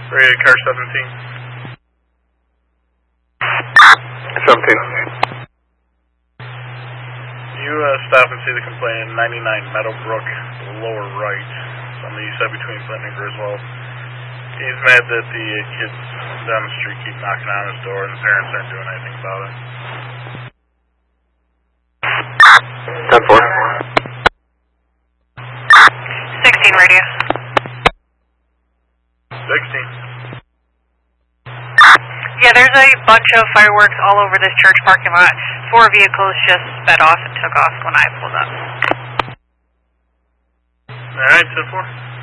Rated car 17. 17. You stop and see the complainant, 99 Meadowbrook, lower right, on the east side between Flint and Griswold. He's mad that the kids down the street keep knocking on his door and the parents aren't doing anything about it. 10-4. 16 radio. 16. Yeah, there's a bunch of fireworks all over this church parking lot. 4 vehicles just sped off and took off when I pulled up. Alright, 10-4.